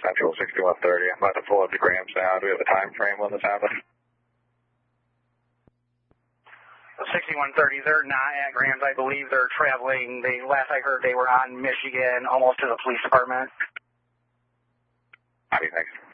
Central 6130. I'm about to pull up to Grams now. Do we have a time frame when this happened? 6130, they're not at Grams. I believe they're traveling. Last I heard, they were on Michigan, almost to the police department. Copy, thanks.